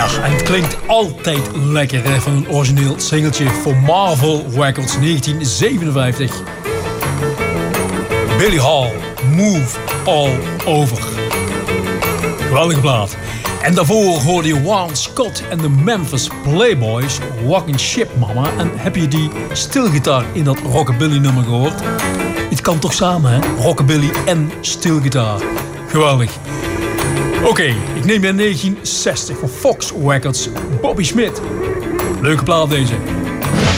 Ja, en het klinkt altijd lekker hè, van een origineel singeltje voor Marvel Records 1957. Billy Hall, Move All Over. Geweldige plaat. En daarvoor hoorde je Warren Scott en de Memphis Playboys, Rockin' Ship Mama. En heb je die stilgitaar in dat rockabilly nummer gehoord? Het kan toch samen, hè? Rockabilly en stilgitaar. Geweldig. Oké, ik neem in 1960 voor Fox Records Bobby Smith. Leuke plaat deze.